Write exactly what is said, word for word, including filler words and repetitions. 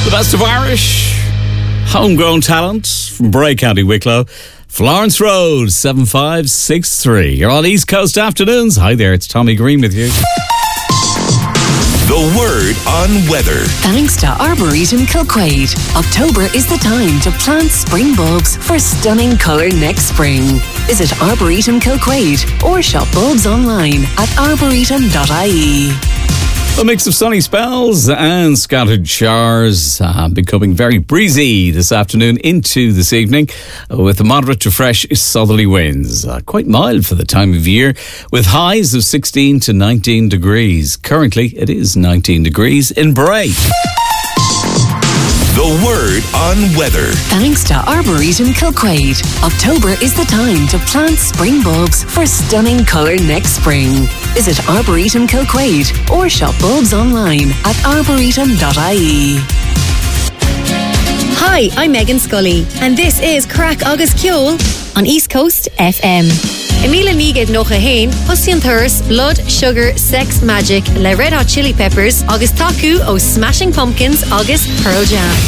The best of Irish, homegrown talent from Bray, County Wicklow. Florence Road, seven five six three. You're on East Coast Afternoons. Hi there, it's Tommy Green with you. The word on weather. Thanks to Arboretum Kilquade. October is the time to plant spring bulbs for stunning colour next spring. Visit Arboretum Kilquade or shop bulbs online at arboretum dot I E. A mix of sunny spells and scattered showers, uh, becoming very breezy this afternoon into this evening, uh, with moderate to fresh southerly winds. Uh, quite mild for the time of year, with highs of sixteen to nineteen degrees. Currently, it is nineteen degrees in Bray. The word on weather. Thanks to Arboretum Kilquade. October is the time to plant spring bulbs for stunning colour next spring. Visit Arboretum Kilquade or shop bulbs online at arboretum dot I E. Hi, I'm Megan Scully, and this is Crack Agus Ciol on East Coast F M. Emila Nígad Nocha Hain, Hussian Thurs, Blood, Sugar, Sex, Magic, Le Red Hot Chili Peppers, August Taku, O Smashing Pumpkins, August Pearl Jam.